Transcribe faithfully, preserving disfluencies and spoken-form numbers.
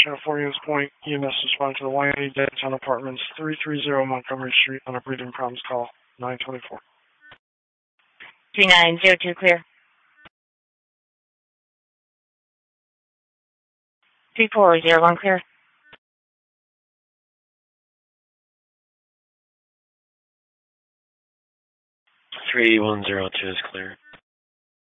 Channel four News Point. E M S responding to the Y N E Downtown Apartments, three thirty Montgomery Street on a breathing problems call, nine twenty-four. three nine zero two clear. three four zero one clear. three one zero two is clear.